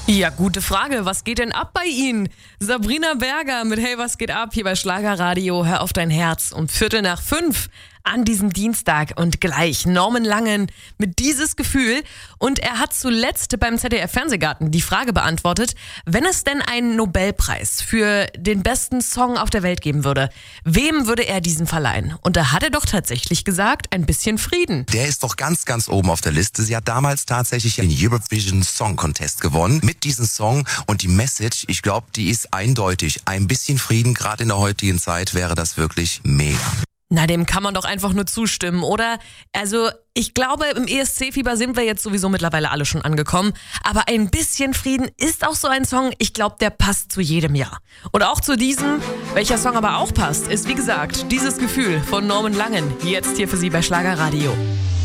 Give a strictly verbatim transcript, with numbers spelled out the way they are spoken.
Ja, gute Frage. Was geht denn ab bei Ihnen? Sabrina Berger mit Hey, was geht ab? Hier bei Schlagerradio. Hör auf dein Herz. Um Viertel nach fünf an diesem Dienstag. Und gleich Norman Langen mit Dieses Gefühl. Und er hat zuletzt beim Z D F-Fernsehgarten die Frage beantwortet, wenn es denn einen Nobelpreis für den besten Song auf der Welt geben würde, wem würde er diesen verleihen? Und da hat er doch tatsächlich gesagt, ein bisschen Frieden. Der ist doch ganz, ganz oben auf der Liste. Sie hat damals tatsächlich den Eurovision Song Contest gewonnen mit diesem Song. Und die Message, ich glaube, die ist eindeutig. Ein bisschen Frieden, gerade in der heutigen Zeit, wäre das wirklich mega. Na, dem kann man doch einfach nur zustimmen, oder? Also, ich glaube, im E S C-Fieber sind wir jetzt sowieso mittlerweile alle schon angekommen. Aber ein bisschen Frieden ist auch so ein Song, ich glaube, der passt zu jedem Jahr. Und auch zu diesem, welcher Song aber auch passt, ist wie gesagt, Dieses Gefühl von Norman Langen. Jetzt hier für Sie bei Schlagerradio.